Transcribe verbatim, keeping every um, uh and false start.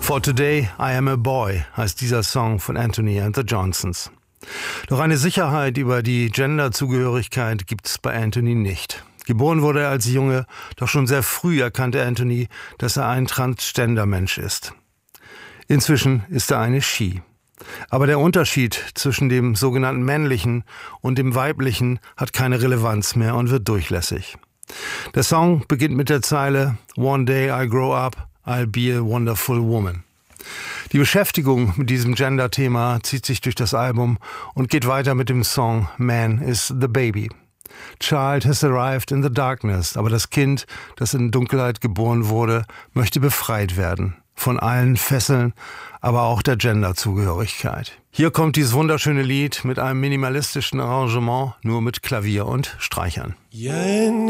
For Today I Am a Boy heißt dieser Song von Anthony and the Johnsons. Doch eine Sicherheit über die Gender-Zugehörigkeit gibt es bei Anthony nicht. Geboren wurde er als Junge, doch schon sehr früh erkannte Anthony, dass er ein Transgender-Mensch ist. Inzwischen ist er eine She. Aber der Unterschied zwischen dem sogenannten männlichen und dem weiblichen hat keine Relevanz mehr und wird durchlässig. Der Song beginnt mit der Zeile "One day I grow up, I'll be a wonderful woman". Die Beschäftigung mit diesem Gender-Thema zieht sich durch das Album und geht weiter mit dem Song "Man is the Baby". Child has arrived in the darkness, aber das Kind, das in Dunkelheit geboren wurde, möchte befreit werden. Von allen Fesseln, aber auch der Gender-Zugehörigkeit. Hier kommt dieses wunderschöne Lied mit einem minimalistischen Arrangement, nur mit Klavier und Streichern. Yeah.